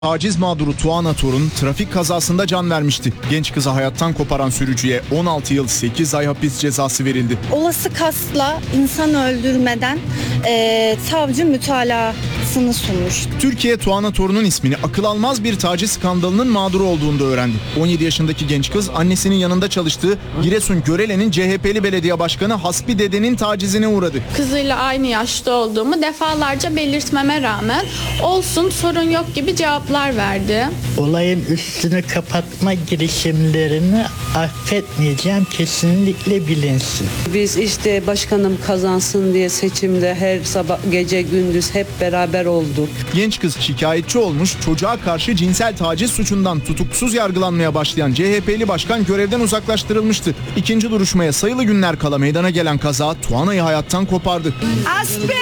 Taciz mağduru Tuana Torun trafik kazasında can vermişti. Genç kızı hayattan koparan sürücüye 16 yıl 8 ay hapis cezası verildi. Olası kasla insan öldürmeden savcı mütalasını sunmuş. Türkiye Tuana Torun'un ismini akıl almaz bir taciz skandalının mağduru olduğunda öğrendi. 17 yaşındaki genç kız annesinin yanında çalıştığı Giresun Görele'nin CHP'li belediye başkanı Hasbi Dede'nin tacizine uğradı. Kızıyla aynı yaşta olduğumu defalarca belirtmeme rağmen olsun sorun yok gibi cevaplar verdi. Olayın üstünü kapatma girişimlerini affetmeyeceğim, kesinlikle bilinsin. Biz işte başkanım kazansın diye seçimde her sabah gece gündüz hep beraber olduk. Genç kız şikayetçi olmuş, çocuğa karşı cinsel taciz suçundan tutuksuz yargılanmaya başlayan CHP'li başkan görevden uzaklaştırılmıştı. İkinci duruşmaya sayılı günler kala meydana gelen kaza Tuana'yı hayattan kopardı. Hasbi!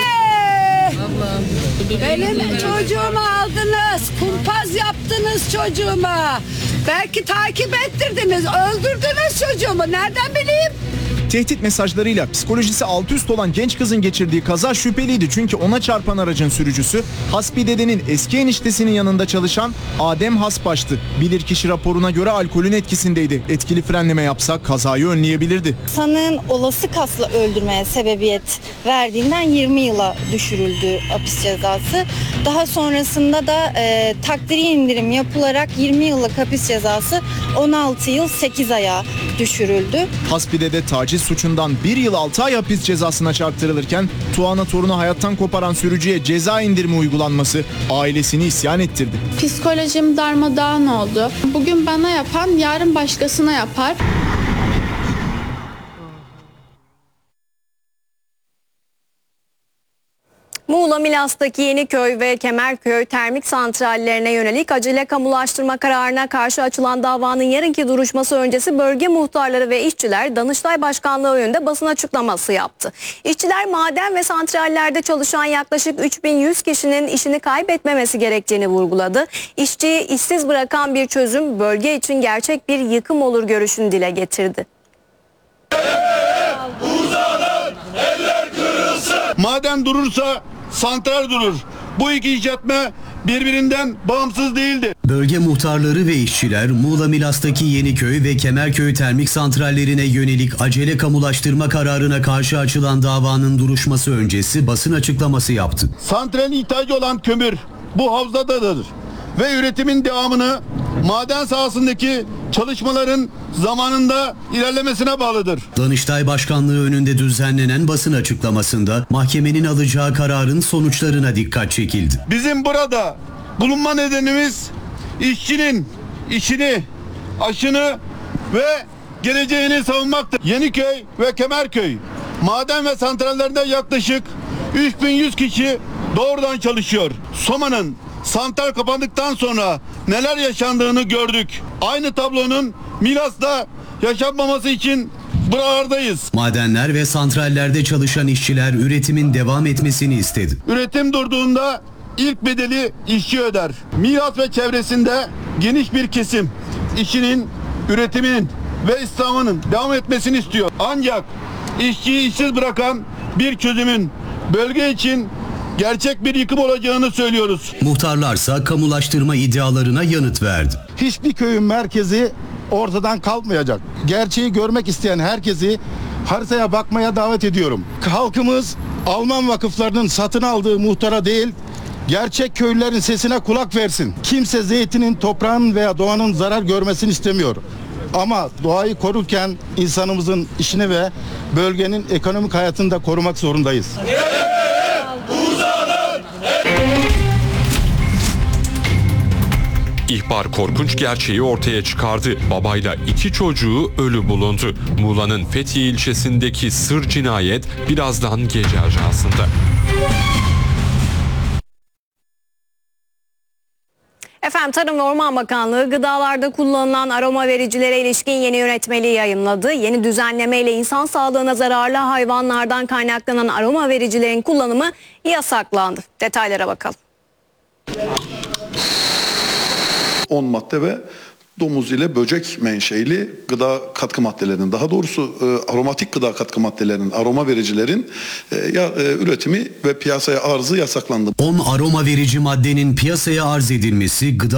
Benim çocuğumu aldınız, kumpas yaptınız çocuğuma. Belki takip ettirdiniz, öldürdünüz çocuğumu. Nereden bileyim? Tehdit mesajlarıyla psikolojisi alt üst olan genç kızın geçirdiği kaza şüpheliydi. Çünkü ona çarpan aracın sürücüsü Hasbi Dede'nin eski eniştesinin yanında çalışan Adem Hasbaş'tı. Bilirkişi raporuna göre alkolün etkisindeydi. Etkili frenleme yapsa kazayı önleyebilirdi. Sanığın olası kasla öldürmeye sebebiyet verdiğinden 20 yıla düşürüldü hapis cezası. Daha sonrasında da takdiri indirim yapılarak 20 yıllık hapis cezası 16 yıl 8 aya düşürüldü. Hasbi Dede taciz suçundan 1 yıl 6 ay hapis cezasına çarptırılırken Tuana Torun'u hayattan koparan sürücüye ceza indirimi uygulanması ailesini isyan ettirdi. Psikolojim darmadağın oldu. Bugün bana yapan yarın başkasına yapar. Muğla Milas'taki Yeniköy ve Kemerköy termik santrallerine yönelik acele kamulaştırma kararına karşı açılan davanın yarınki duruşması öncesi bölge muhtarları ve işçiler Danıştay Başkanlığı önünde basın açıklaması yaptı. İşçiler maden ve santrallerde çalışan yaklaşık 3100 kişinin işini kaybetmemesi gerektiğini vurguladı. İşçiyi işsiz bırakan bir çözüm bölge için gerçek bir yıkım olur görüşünü dile getirdi. Maden durursa santral durur. Bu iki işletme birbirinden bağımsız değildir. Bölge muhtarları ve işçiler Muğla Milas'taki Yeniköy ve Kemerköy termik santrallerine yönelik acele kamulaştırma kararına karşı açılan davanın duruşması öncesi basın açıklaması yaptı. Santralin ihtiyacı olan kömür bu havzadadır ve üretimin devamını maden sahasındaki çalışmaların zamanında ilerlemesine bağlıdır. Danıştay Başkanlığı önünde düzenlenen basın açıklamasında mahkemenin alacağı kararın sonuçlarına dikkat çekildi. Bizim burada bulunma nedenimiz işçinin işini, aşını ve geleceğini savunmaktır. Yeniköy ve Kemerköy maden ve santrallerinde yaklaşık 3100 kişi doğrudan çalışıyor. Soma'nın santral kapandıktan sonra neler yaşandığını gördük. Aynı tablonun Milas'ta yaşanmaması için buralardayız. Madenler ve santrallerde çalışan işçiler üretimin devam etmesini istedi. Üretim durduğunda ilk bedeli işçi öder. Milas ve çevresinde geniş bir kesim işinin, üretimin ve İslam'ın devam etmesini istiyor. Ancak işçiyi işsiz bırakan bir çözümün bölge için gerçek bir yıkım olacağını söylüyoruz. Muhtarlarsa kamulaştırma iddialarına yanıt verdi. Hiçbir köyün merkezi ortadan kalkmayacak. Gerçeği görmek isteyen herkesi haritaya bakmaya davet ediyorum. Halkımız Alman vakıflarının satın aldığı muhtara değil, gerçek köylülerin sesine kulak versin. Kimse zeytinin, toprağın veya doğanın zarar görmesini istemiyor. Ama doğayı korurken insanımızın işini ve bölgenin ekonomik hayatını da korumak zorundayız. İhbar korkunç gerçeği ortaya çıkardı. Babayla 2 çocuğu ölü bulundu. Muğla'nın Fethiye ilçesindeki sır cinayet birazdan gece ajansında. Efendim Tarım ve Orman Bakanlığı gıdalarda kullanılan aroma vericilere ilişkin yeni yönetmeliği yayımladı. Yeni düzenlemeyle insan sağlığına zararlı hayvanlardan kaynaklanan aroma vericilerin kullanımı yasaklandı. Detaylara bakalım. 10 madde ve domuz ile böcek menşeili gıda katkı maddelerinin, daha doğrusu aromatik gıda katkı maddelerinin, aroma vericilerin üretimi ve piyasaya arzı yasaklandı. 10 aroma verici maddenin piyasaya arz edilmesi, gıda